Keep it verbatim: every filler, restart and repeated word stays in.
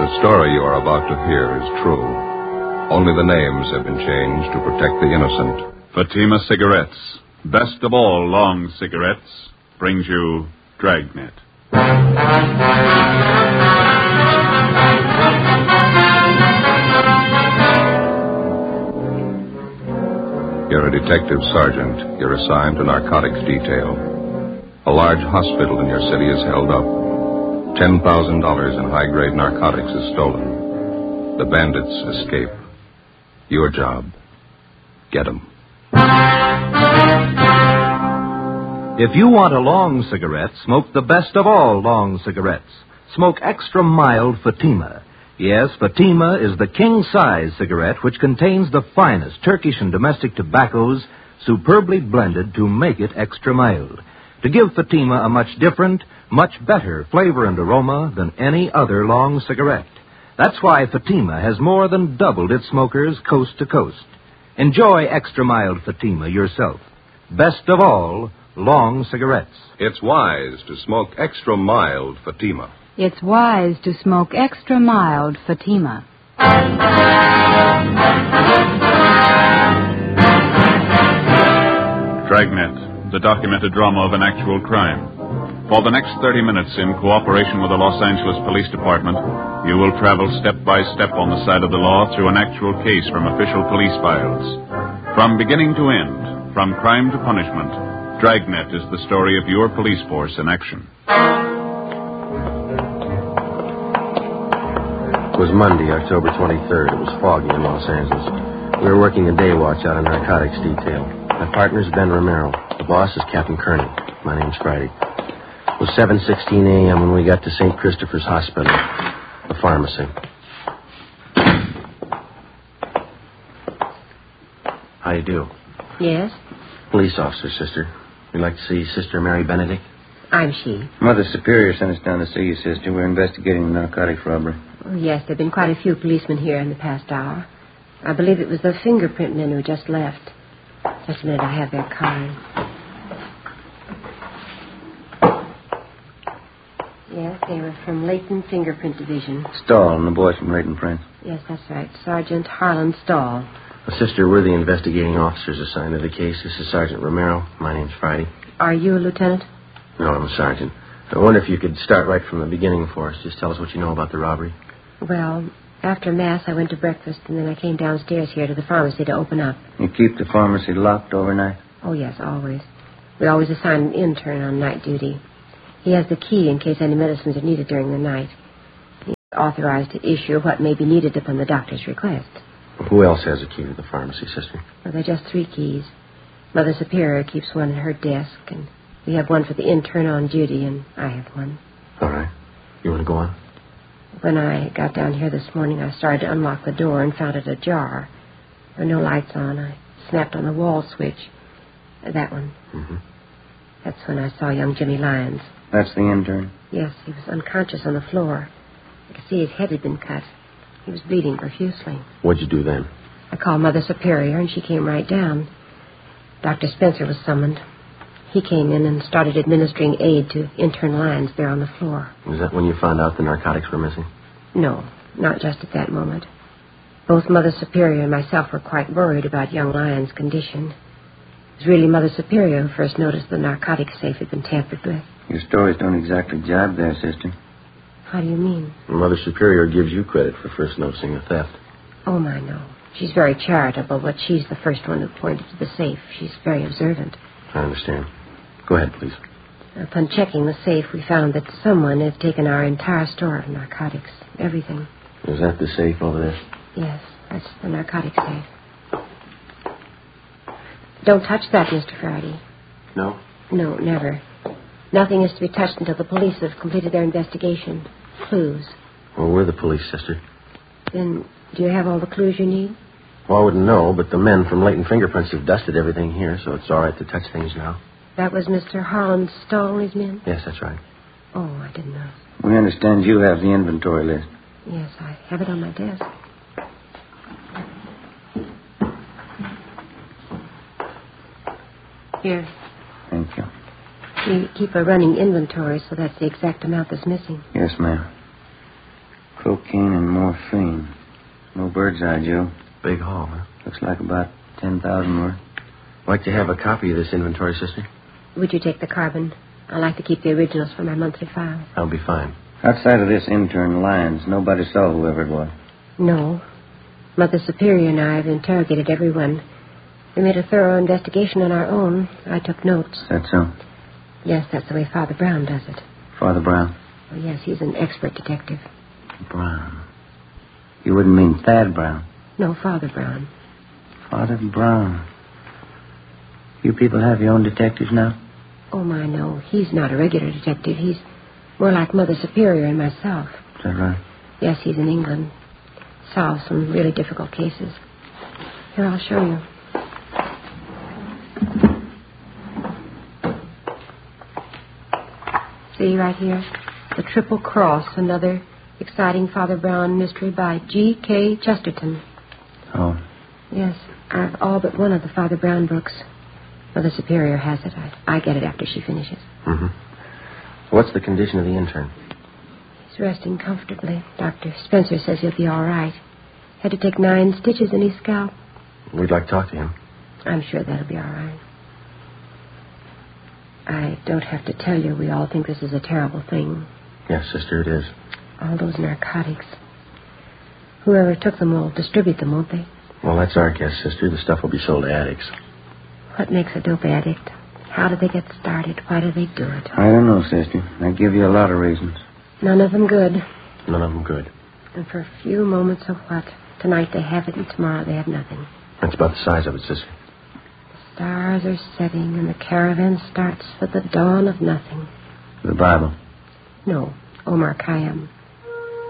The story you are about to hear is true. Only the names have been changed to protect the innocent. Fatima Cigarettes, best of all long cigarettes, brings you Dragnet. You're a detective sergeant. You're assigned to narcotics detail. A large hospital in your city is held up. Ten thousand dollars in high-grade narcotics is stolen. The bandits escape. Your job, get them. If you want a long cigarette, smoke the best of all long cigarettes. Smoke extra mild Fatima. Yes, Fatima is the king-size cigarette which contains the finest Turkish and domestic tobaccos superbly blended to make it extra mild, to give Fatima a much different, much better flavor and aroma than any other long cigarette. That's why Fatima has more than doubled its smokers coast to coast. Enjoy extra mild Fatima yourself. Best of all, long cigarettes. It's wise to smoke extra mild Fatima. It's wise to smoke extra mild Fatima. Dragnet, the documented drama of an actual crime. For the next thirty minutes, in cooperation with the Los Angeles Police Department, you will travel step by step on the side of the law through an actual case from official police files. From beginning to end, from crime to punishment, Dragnet is the story of your police force in action. It was Monday, October twenty-third. It was foggy in Los Angeles. We were working a day watch out of narcotics detail. My partner's Ben Romero. The boss is Captain Kearney. My name's Friday. It was seven sixteen a.m. when we got to Saint Christopher's Hospital, the pharmacy. How you do? Yes? Police officer, sister. We'd like to see Sister Mary Benedict. I'm she. Mother Superior sent us down to see you, sister. We're investigating the narcotics robbery. Oh, yes, there have been quite a few policemen here in the past hour. I believe it was the fingerprint men who just left. Just a minute, I have their card. Yes, they were from Leighton Fingerprint Division. Stahl and the boys from Leighton Prince. Yes, that's right. Sergeant Harlan Stahl. Well, sister, we're the investigating officers assigned to the case. This is Sergeant Romero. My name's Friday. Are you a lieutenant? No, I'm a sergeant. I wonder if you could start right from the beginning for us. Just tell us what you know about the robbery. Well, after Mass, I went to breakfast, and then I came downstairs here to the pharmacy to open up. You keep the pharmacy locked overnight? Oh, yes, always. We always assign an intern on night duty. He has the key in case any medicines are needed during the night. He's authorized to issue what may be needed upon the doctor's request. Who else has a key to the pharmacy, sister? Well, there are just three keys. Mother Superior keeps one at her desk, and we have one for the intern on duty, and I have one. All right. You want to go on? When I got down here this morning, I started to unlock the door and found it ajar. There were no lights on. I snapped on the wall switch. That one. Mm-hmm. That's when I saw young Jimmy Lyons. That's the intern? Yes, he was unconscious on the floor. I could see his head had been cut. He was bleeding profusely. What'd you do then? I called Mother Superior, and she came right down. Doctor Spencer was summoned. He came in and started administering aid to intern Lyons there on the floor. Was that when you found out the narcotics were missing? No, not just at that moment. Both Mother Superior and myself were quite worried about young Lyons' condition. It was really Mother Superior who first noticed the narcotic safe had been tampered with. Your stories don't exactly jibe there, sister. How do you mean? Mother Superior gives you credit for first noticing the theft. Oh, my, no. She's very charitable, but she's the first one who pointed to the safe. She's very observant. I understand. Go ahead, please. Upon checking the safe, we found that someone had taken our entire store of narcotics. Everything. Is that the safe over there? Yes, that's the narcotic safe. Don't touch that, Mister Friday. No? No, never. Nothing is to be touched until the police have completed their investigation. Clues. Well, we're the police, sister. Then, do you have all the clues you need? Well, I wouldn't know, but the men from Leighton Fingerprints have dusted everything here, so it's all right to touch things now. That was Mister Harlan Stahl and his men? Yes, that's right. Oh, I didn't know. We understand you have the inventory list. Yes, I have it on my desk. Here. Thank you. We keep a running inventory, so that's the exact amount that's missing. Yes, ma'am. Cocaine and morphine. No bird's eye, Joe. Big haul, huh? Looks like about ten thousand worth. Like to have a copy of this inventory, sister? Would you take the carbon? I like to keep the originals for my monthly file. That'll be fine. Outside of this intern, Lyons, nobody saw whoever it was. No. Mother Superior and I have interrogated everyone. We made a thorough investigation on our own. I took notes. Is that so? Yes, that's the way Father Brown does it. Father Brown? Oh, yes, he's an expert detective. Brown. You wouldn't mean Thad Brown? No, Father Brown. Father Brown. You people have your own detectives now? Oh, my, no. He's not a regular detective. He's more like Mother Superior and myself. Is that right? Yes, he's in England. Solves some really difficult cases. Here, I'll show you. See right here? The Triple Cross, another exciting Father Brown mystery by G K Chesterton. Oh. Yes, I've all but one of the Father Brown books. Mother Superior has it. I, I get it after she finishes. Mm-hmm. What's the condition of the intern? He's resting comfortably. Doctor Spencer says he'll be all right. Had to take nine stitches in his scalp. We'd like to talk to him. I'm sure that'll be all right. I don't have to tell you, we all think this is a terrible thing. Yes, sister, it is. All those narcotics. Whoever took them will distribute them, won't they? Well, that's our guess, sister. The stuff will be sold to addicts. What makes a dope addict? How do they get started? Why do they do it? I don't know, sister. I give you a lot of reasons. None of them good. None of them good. And for a few moments of what? Tonight they have it and tomorrow they have nothing. That's about the size of it, sister. The stars are setting and the caravan starts for the dawn of nothing. The Bible. No, Omar Khayyam.